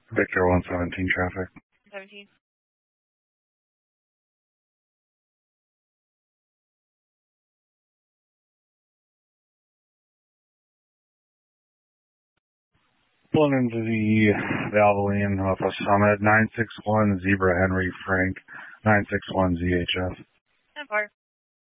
Victor 117 traffic. 17. Pulling into the Valvoline Northwest Summit, 961 Zebra Henry Frank, 961 ZHF. 10-4.